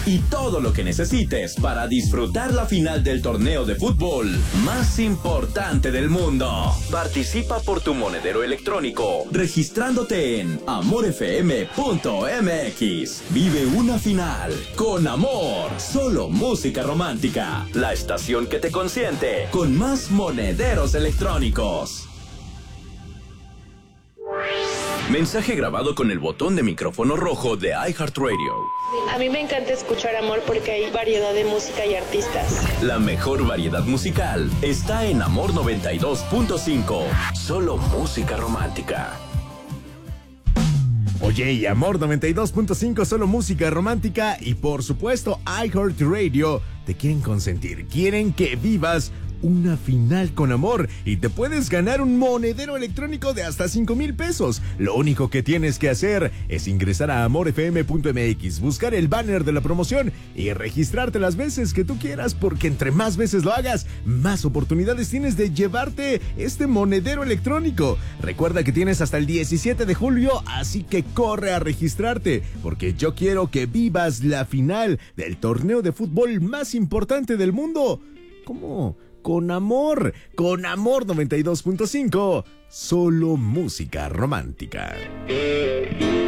y todo lo que necesites para disfrutar la final del torneo de fútbol más importante del mundo. Participa por tu monedero electrónico registrándote en amorfm.mx. Vive una final con amor. Solo música romántica. La estación que te consiente con más monederos electrónicos. Mensaje grabado con el botón de micrófono rojo de iHeartRadio. A mí me encanta escuchar Amor porque hay variedad de música y artistas. La mejor variedad musical está en Amor 92.5. Solo música romántica. Oye, y Amor 92.5, solo música romántica. Y por supuesto, iHeartRadio te quieren consentir, quieren que vivas una final con amor y te puedes ganar un monedero electrónico de hasta 5,000 pesos. Lo único que tienes que hacer es ingresar a amorfm.mx, buscar el banner de la promoción y registrarte las veces que tú quieras, porque entre más veces lo hagas, más oportunidades tienes de llevarte este monedero electrónico. Recuerda que tienes hasta el 17 de julio, así que corre a registrarte, porque yo quiero que vivas la final del torneo de fútbol más importante del mundo. ¿Cómo? Con amor 92.5, solo música romántica.